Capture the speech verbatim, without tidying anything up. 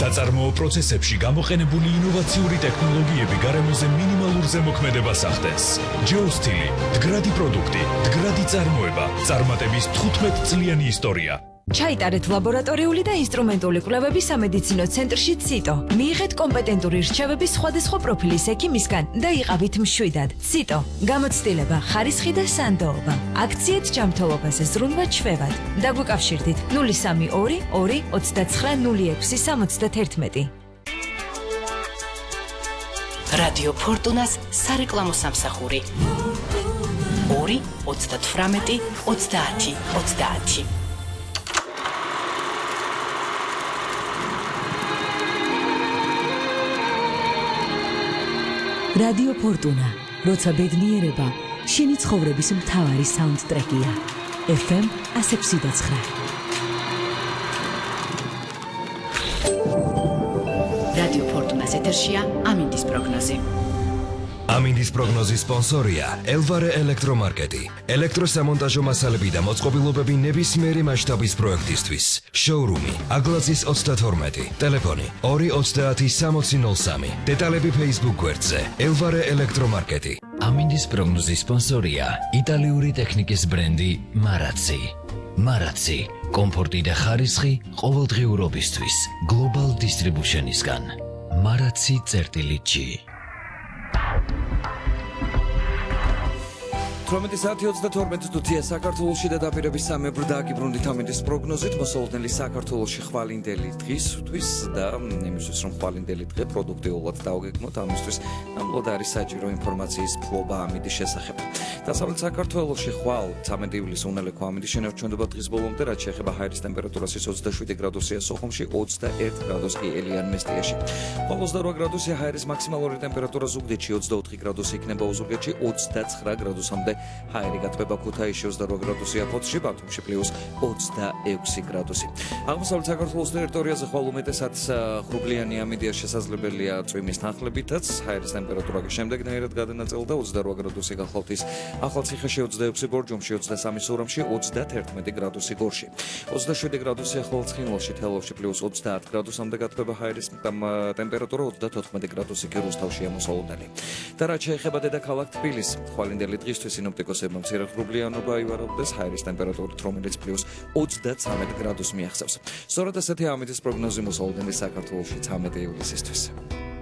საწარმოო პროცესებში გამოყენებული ინოვაციური ტექნოლოგიები გარემოზე მინიმალურ ზემოქმედებას ახდენს. ჯეოსტილი, მდგრადი პროდუქტი, მდგრადი წარმოება, წარმატების თხუთმეტწლიანი ისტორია. ჩაიტარეთ ლაბორატორიული და ინსტრუმენტული კვლევები სამედიცინო ცენტრში ციტო. მიიღეთ კომპეტენტური რჩევები სხვადასხვა პროფილის ექიმისგან და იყავით მშვიდად. ციტო. გამოცდილება, ხარისხი და სანდოობა. აქციეთ ჯანმრთელობაზე ზრუნვა ჩვევად. დაგვიკავშირდით ნული სამი ორი ორი ოცდაცხრა ნული ექვსი სამოცდაათი. რადიო ფორტუნას სარეკლამო სამსახური. ორი ოცდათვრამეტი ოცდაათი ოცდაათი. რადიო ფორტუნა, როცა ბედნიერება შენი ცხოვრების მთავარი საუნდტრეკია. ეფ ემ ასი და ცხრა. რადიო ფორტუნას ეთერშია ამინდის პროგნოზი. ამინდის პროგნოზის სპონსორია ელვარე ელექტრომარკეტი. ელექტროსამონტაჟო მასალები და მოწყობილობები ნებისმიერი მასშტაბის პროექტისთვის. შოურუმი აგლაძის ოცდათორმეტი. ტელეფონი ორი ოცდაათი სამოცი ნული სამი. დეტალები Facebook გვერდზე ელვარე ელექტრომარკეტი. ამინდის პროგნოზის სპონსორია იტალიური ტექნიკის ბრენდი მარაცი. მარაცი, კომფორტი და ხარისხი ყოველდღიურობისთვის. Global Distribution-ისგან. მარაცი წერტილი ჯი. თორმეტი საათი ოცდათორმეტი minutია საქართველოში და დაპირების სამებრ დააგიბრუნდით ამინდის პროგნოზით. მოსავალდნელი საქართველოში ხვალინდელი დღისთვის და იმისთვის რომ ხვალინდელი დღე პროდუქტიულად დავგეგმოთ, ამისთვის ნამდვილად არის საჭირო ინფორმაციის ფლობა ამინდის შესახებ. დასავლეთ საქართველოში ხვალ ცამეტი ივლისს უნელექო ამინდის შენარჩუნდება დღის ბოლომდე, რაც შეეხება ჰაერის ტემპერატურას ოცდაშვიდი გრადუსია სოხუმში, ოცდაერთი გრადუსი კი ელიან მესტიაში. ხოლო ოცდარვა გრადუსი ჰაერის მაქსიმალური ტემპერატურა ზუგდიდში, ოცდაოთხი გრადუსი იქნება ოზურგეთში, ოცდაცხრა გრადუსამდე ჰაერი გათბება ქუთაისში, ოცდარვა გრადუსია ფოთში, ბათუმში პლუს ოცდაექვსი გრადუსი. აღმოსავლეთ საქართველოს ტერიტორიაზე ხვალ უმეტესად ღრუბლიანი ამინდია, შესაძლებელია წვიმის თანხლებითაც, ჰაერის ტემპერატურა კი შემდეგნაირად გადანაწილდა, ოცდარვა გრადუსი გახლავთ ის ახალციხეში, ოცდაექვსი ბორჯომში, ოცდასამი სურამში, ოცდაათერთმეტი გრადუსი გორში. ოცდაშვიდი გრადუსი ახალციხინვალში, თელავში პლუს ოცდაათ გრადუსამდე გათბება ჰაერის ტემპერატურა, ოცდათოთხმეტი გრადუსი კი რუსთავშია მოსავალდნელი. და რაც შეეხება დედაქალაქ თბილისს, ხვალინდელი დღისთვის სინოპტიკოსებმა მცირე ღრუბლიანობა აივარებდეს ჰაერის ტემპერატურით, რომელიც პლუს ოცდაცამეტ გრადუსს მიაღწევს. სწორედ ასეთი ამინდის პროგნოზი მოსავალდნელი საქართველოში ცამეტი ივლისისთვის.